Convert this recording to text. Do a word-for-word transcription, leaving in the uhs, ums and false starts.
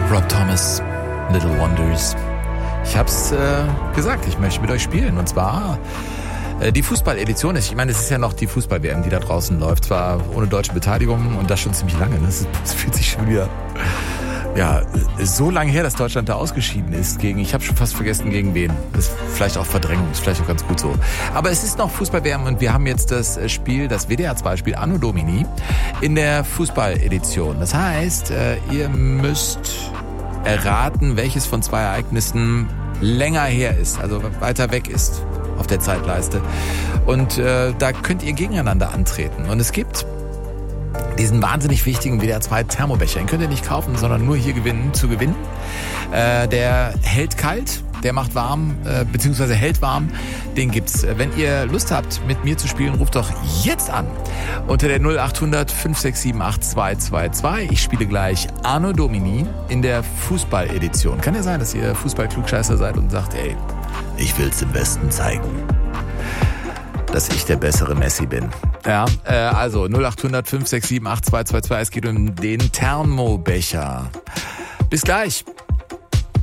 Rob Thomas, Little Wonders. Ich hab's äh, gesagt, ich möchte mit euch spielen. Und zwar äh, die Fußball-Edition. Ich meine, es ist ja noch die Fußball-W M, die da draußen läuft. Zwar ohne deutsche Beteiligung und das schon ziemlich lange. Ne? Das, das fühlt sich schon wieder... Ja, so lange her, dass Deutschland da ausgeschieden ist gegen, ich habe schon fast vergessen, gegen wen. Das ist vielleicht auch Verdrängung, ist vielleicht auch ganz gut so. Aber es ist noch Fußball-W M und wir haben jetzt das Spiel, das W D R zwei Spiel Anno Domini in der Fußball-Edition. Das heißt, ihr müsst erraten, welches von zwei Ereignissen länger her ist, also weiter weg ist auf der Zeitleiste. Und äh, da könnt ihr gegeneinander antreten. Und es gibt diesen wahnsinnig wichtigen W D R zwei Thermobecher. Den könnt ihr nicht kaufen, sondern nur hier gewinnen, zu gewinnen. Äh, der hält kalt, der macht warm, äh, beziehungsweise hält warm. Den gibt's. Wenn ihr Lust habt, mit mir zu spielen, ruft doch jetzt an. Unter der null acht hundert fünf sechs sieben acht zwei zwei zwei. Ich spiele gleich Anno Domini in der Fußball-Edition. Kann ja sein, dass ihr Fußball-Klugscheißer seid und sagt, ey, ich will's dem Besten zeigen, dass ich der bessere Messi bin. Ja, äh, also null acht hundert fünf sechs sieben acht zwei zwei zwei. Es geht um den Thermobecher. Bis gleich.